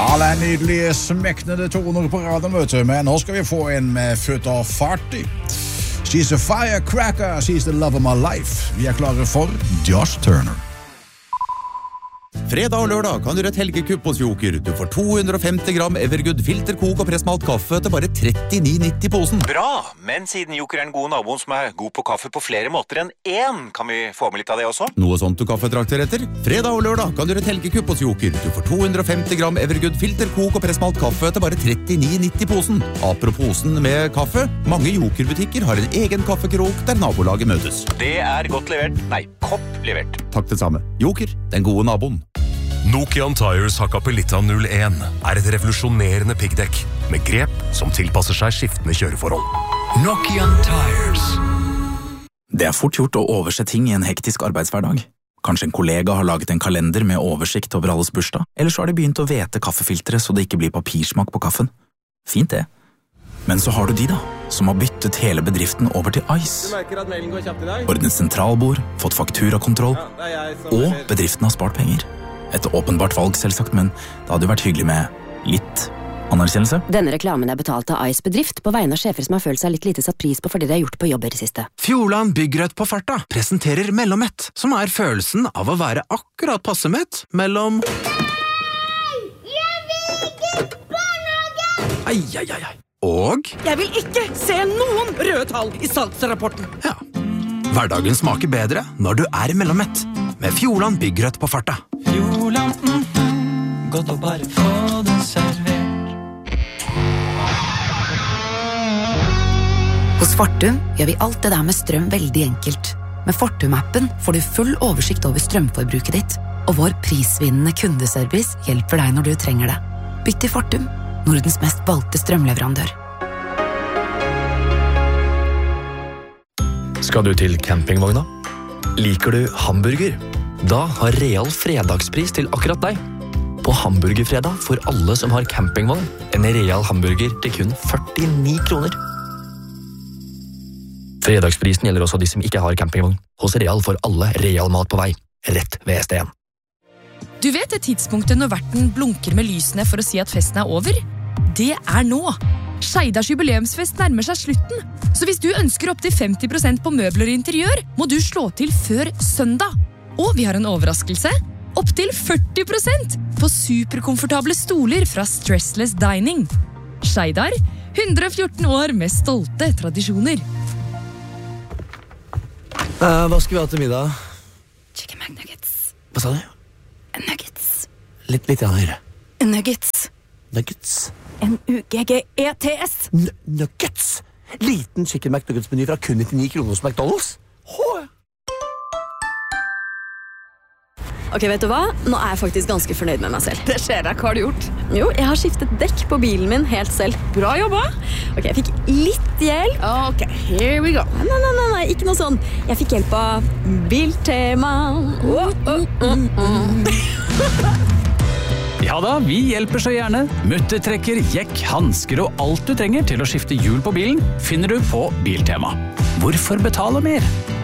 Alle nydelige smeknede toner på radioen, vet du, men nå skal vi få en med føtter fart i. She's a firecracker, she's the love of my life. Vi klare for Josh Turner. Fredag og lørdag kan du gjøre et helgekupp hos Joker. Du får 250 gram Evergood filterkok og pressmalt kaffe til bare 39,90 posen. Bra, men siden Joker en god naboen som god på kaffe på flere måter enn én, kan vi få med litt av det også? Noe sånt du kaffetrakter etter? Fredag og lørdag kan du gjøre et helgekupp hos Joker. Du får 250 gram Evergood filterkok og pressmalt kaffe til bare 39,90 posen. Apropos posen med kaffe, mange Joker-butikker har en egen kaffekrok der nabolaget møtes. Det godt levert. Nei, kopp levert. Takk det samme. Joker, den gode naboen. Nokian Tires Hakkapelitta 01 et revolusjonerende piggdekk med grep som tilpasser seg skiftende kjøreforhold. Nokian Tires. Det fort gjort å overse ting i en hektisk arbeidshverdag. Kanskje en kollega har laget en kalender med oversikt over alles bursdag, eller så har de begynt å vete kaffefilteret så det ikke blir papirsmak på kaffen. Fint det. Men så har du de da, som har byttet hele bedriften over til Ice. Ordnet sentralbord, fått fakturakontroll, og bedriften har spart penger. Et åpenbart valg selvsagt, men det hadde jo vært hyggelig med litt anerkjennelse. Denne reklamen betalt av Ice bedrift på vegne av sjefer som har følt seg litt lite satt pris på fordi de har gjort på jobb i det siste. Fjordland Byggrødt på farta presenterer Mellommett, som følelsen av å være akkurat passe mett mellom... Jeg vil ikke barnehage! Ai. Og... Jeg vil ikke se noen røde tall i salgsrapporten. Ja. Hverdagen smaker bedre når du Mellommett, med Fjordland Byggrødt på farta. Fjordland, godt å bare få det servert. Hos Fortum gjør vi alt det der med strøm veldig enkelt. Med Fortum-appen får du full oversikt over strømforbruket ditt, og vår prisvinnende kundeservice hjelper deg når du trenger det. Bytt til Fortum, Nordens mest valgte strømleverandør. Skal du til campingvogna? Liker du hamburger? Da har Real fredagspris til akkurat deg. På hamburgerfredag får alle som har campingvogn en Real hamburger til kun 49 kroner. Fredagsprisen gjelder også de som ikke har campingvogn. Hos Real får alle Real mat på vei, rett ved ST1. Du vet det tidspunktet når verten blunker med lysene for å si at festen over? Det nå! Skeidars jubileumsfest nærmer seg slutten, så hvis du ønsker opp til 50% på møbler og interiør, må du slå til før søndag. Og vi har en overraskelse, opp til 40% på superkomfortable stoler fra Stressless Dining. Skeidar, 114 år med stolte tradisjoner. Hva skal vi ha til middag? Chicken McNuggets. Hva sa du? Nuggets. Litt høyere. Nuggets. Nuggets. N-U-G-G-E-T-S. Nuggets. Liten chicken McNuggets-meny fra kun 99 kroner hos McDonald's. Ok, vet du hva? Nå jeg faktisk ganske fornøyd med meg selv. Det skjer deg, hva har du gjort? Jo, jeg har skiftet dekk på bilen min helt selv. Bra jobba! Ok, jeg fikk litt hjelp. Ok, here we go. Nei, ikke noe sånn. Jeg fikk hjelp av Biltema. Ja da, vi hjelper så gjerne. Muttertrekker, jekk, handsker og alt du trenger til å skifte hjul på bilen finner du på Biltema. Hvorfor betale mer?